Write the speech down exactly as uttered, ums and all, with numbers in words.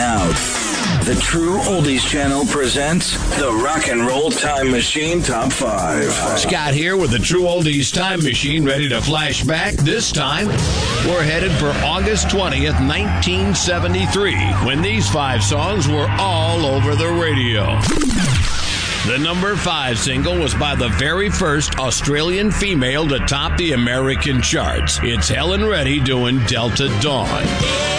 now, the True Oldies Channel presents the Rock and Roll Time Machine Top five. Scott here with the True Oldies Time Machine, ready to flash back. This time, we're headed for August twentieth, nineteen seventy-three, when these five songs were all over the radio. The number five single was by the very first Australian female to top the American charts. It's Helen Reddy doing Delta Dawn.